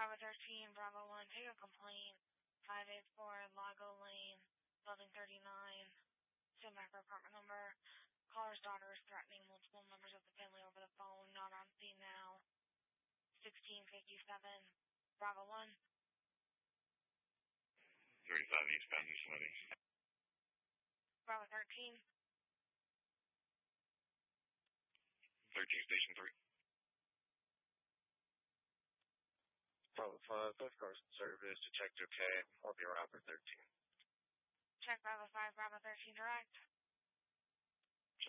Bravo 13, Bravo 1, take a complaint. 584 Lago Lane, Building 39, Schumacher apartment number. Caller's daughter is threatening multiple members of the family over the phone, not on scene now. 1657, Bravo 1. 35 eastbound, East Wedding. Bravo 13. 13, Station 3. Bravo 5, both cars in service, Detective K, I'll be around for 13. Check Bravo 5, Bravo 13 direct.